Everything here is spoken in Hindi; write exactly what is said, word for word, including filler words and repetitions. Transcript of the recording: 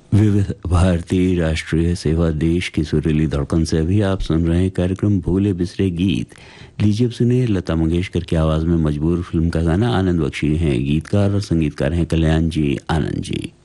विविध भारतीय राष्ट्रीय सेवा देश की सुरीली धड़कन से अभी आप सुन रहे हैं कार्यक्रम भूले बिसरे गीत। लीजिए अब सुनिए लता मंगेशकर की आवाज में मजबूर फिल्म का गाना। आनंद बख्शी हैं गीतकार और संगीतकार हैं कल्याण जी आनंद जी।